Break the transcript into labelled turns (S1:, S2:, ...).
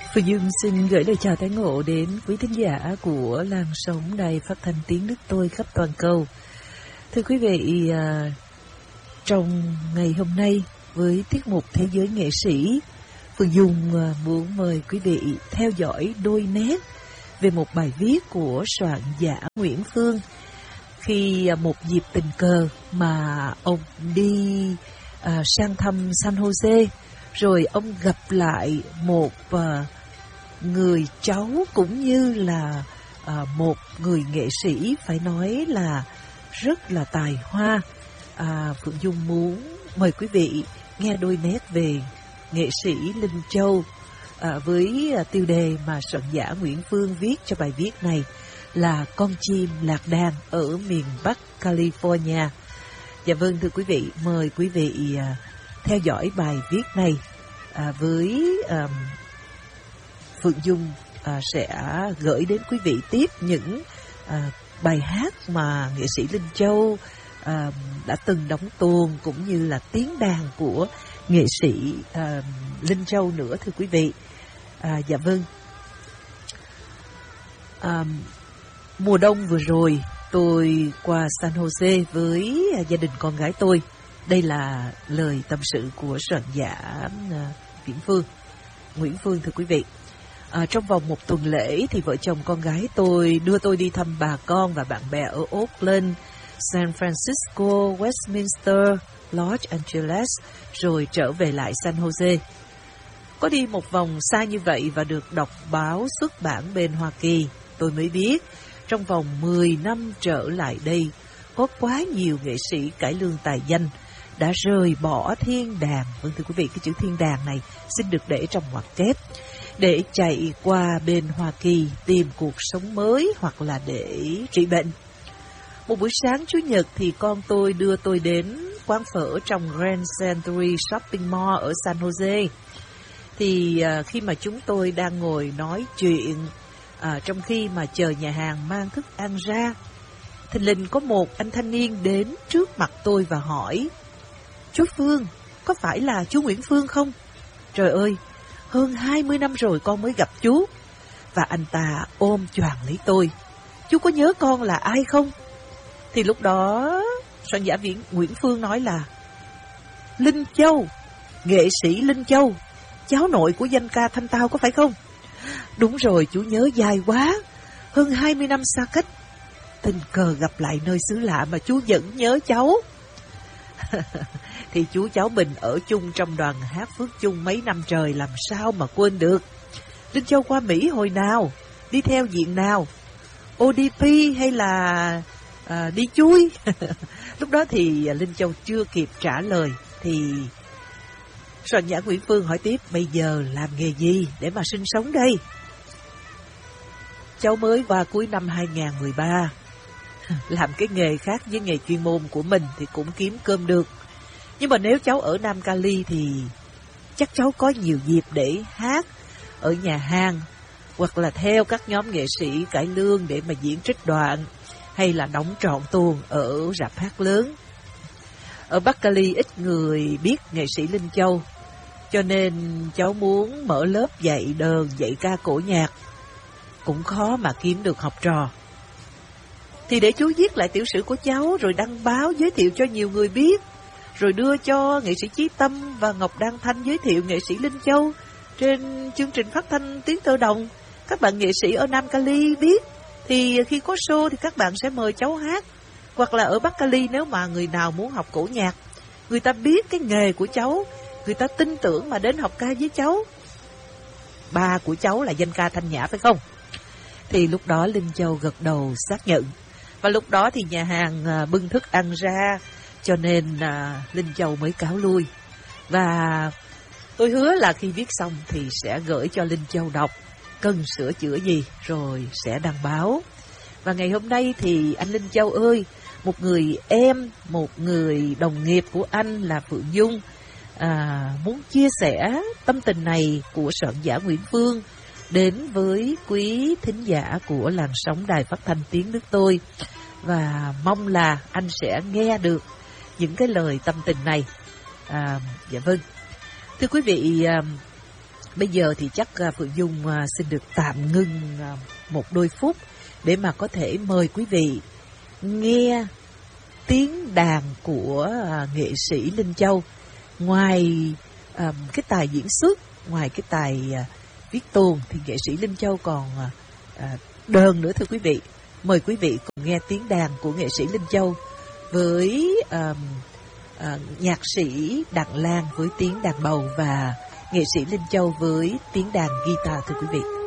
S1: Phương Dương xin gửi lời chào tái ngộ đến quý thính giả của làn sóng đài phát thanh tiếng nước tôi khắp toàn cầu. Thưa quý vị, trong ngày hôm nay với tiết mục Thế giới nghệ sĩ, Phương Dung muốn mời quý vị theo dõi đôi nét về một bài viết của soạn giả Nguyễn Phương. Khi một dịp tình cờ mà ông đi sang thăm San Jose, rồi ông gặp lại một người cháu cũng như là một người nghệ sĩ phải nói là rất là tài hoa. Phượng Dung muốn mời quý vị nghe đôi nét về nghệ sĩ Linh Châu với tiêu đề mà soạn giả Nguyễn Phương viết cho bài viết này là Con chim lạc đàn ở miền Bắc California. Dạ vâng, thưa quý vị, mời quý vị theo dõi bài viết này với Phượng Dung sẽ gửi đến quý vị tiếp những bài hát mà nghệ sĩ Linh Châu đã từng đóng tuồng cũng như là tiếng đàn của nghệ sĩ Linh Châu nữa, thưa quý vị. Dạ vâng. Mùa đông vừa rồi tôi qua San Jose với gia đình con gái tôi. Đây là lời tâm sự của soạn giả Nguyễn Phương, thưa quý vị. Trong vòng một tuần lễ thì vợ chồng con gái tôi đưa tôi đi thăm bà con và bạn bè ở Oakland, San Francisco, Westminster, Los Angeles, rồi trở về lại San Jose. Có đi một vòng xa như vậy và được đọc báo xuất bản bên Hoa Kỳ, tôi mới biết trong vòng 10 năm trở lại đây có quá nhiều nghệ sĩ cải lương tài danh đã rời bỏ thiên đàng. Vâng, thưa quý vị, cái chữ thiên đàng này xin được để trong ngoặc kép, để chạy qua bên Hoa Kỳ tìm cuộc sống mới hoặc là để trị bệnh. Một buổi sáng Chủ nhật thì con tôi đưa tôi đến quán phở trong Grand Century Shopping Mall ở San Jose. Thì khi mà chúng tôi đang ngồi nói chuyện trong khi mà chờ nhà hàng mang thức ăn ra, thình lình có một anh thanh niên đến trước mặt tôi và hỏi: "Chú Phương, có phải là chú Nguyễn Phương không?" Trời ơi, hơn 20 năm rồi con mới gặp chú. Và anh ta ôm choàng lấy tôi: "Chú có nhớ con là ai không?" Thì lúc đó soạn giả Nguyễn Phương nói là: "Linh Châu, nghệ sĩ Linh Châu, cháu nội của danh ca Thanh Tao có phải không?" "Đúng rồi, chú nhớ dài quá, hơn 20 năm xa cách, tình cờ gặp lại nơi xứ lạ mà chú vẫn nhớ cháu." Thì chú cháu mình ở chung trong đoàn hát Phước Chung mấy năm trời, làm sao mà quên được. Linh Châu qua Mỹ hồi nào, đi theo diện nào, ODP hay là đi chui? Lúc đó thì Linh Châu chưa kịp trả lời thì soạn giả Nguyễn Phương hỏi tiếp: "Bây giờ làm nghề gì để mà sinh sống đây?" "Cháu mới qua cuối năm 2013. Làm cái nghề khác với nghề chuyên môn của mình thì cũng kiếm cơm được. Nhưng mà nếu cháu ở Nam Cali thì chắc cháu có nhiều dịp để hát ở nhà hàng, hoặc là theo các nhóm nghệ sĩ cải lương để mà diễn trích đoạn, hay là đóng trọn tuồng ở rạp hát lớn. Ở Bắc Cali ít người biết nghệ sĩ Linh Châu, cho nên cháu muốn mở lớp dạy đờn, dạy ca cổ nhạc. Cũng khó mà kiếm được học trò. Thì để chú viết lại tiểu sử của cháu rồi đăng báo giới thiệu cho nhiều người biết, rồi đưa cho nghệ sĩ Chí Tâm và Ngọc Đăng Thanh giới thiệu nghệ sĩ Linh Châu trên chương trình phát thanh Tiếng Tơ Đồng. Các bạn nghệ sĩ ở Nam Cali biết, thì khi có show thì các bạn sẽ mời cháu hát. Hoặc là ở Bắc Cali nếu mà người nào muốn học cổ nhạc, người ta biết cái nghề của cháu, người ta tin tưởng mà đến học ca với cháu. Ba của cháu là danh ca Thanh Nhã phải không?" Thì lúc đó Linh Châu gật đầu xác nhận. Và lúc đó thì nhà hàng bưng thức ăn ra, cho nên Linh Châu mới cáo lui. Và tôi hứa là khi viết xong thì sẽ gửi cho Linh Châu đọc cần sửa chữa gì, rồi sẽ đăng báo. Và ngày hôm nay thì anh Linh Châu ơi, một người em, một người đồng nghiệp của anh là Phượng Dung muốn chia sẻ tâm tình này của soạn giả Nguyễn Phương đến với quý thính giả của làn sóng đài phát thanh Tiếng Nước Tôi. Và mong là anh sẽ nghe được những cái lời tâm tình này. Dạ vâng. Thưa quý vị, Bây giờ thì chắc Phượng Dung xin được tạm ngưng một đôi phút để mà có thể mời quý vị nghe tiếng đàn của nghệ sĩ Linh Châu. Ngoài cái tài diễn xuất, ngoài cái tài viết tuồng thì nghệ sĩ Linh Châu còn đờn nữa thưa quý vị. Mời quý vị cùng nghe tiếng đàn của nghệ sĩ Linh Châu với nhạc sĩ Đặng Lan với tiếng đàn bầu và nghệ sĩ Linh Châu với tiếng đàn guitar thưa quý vị.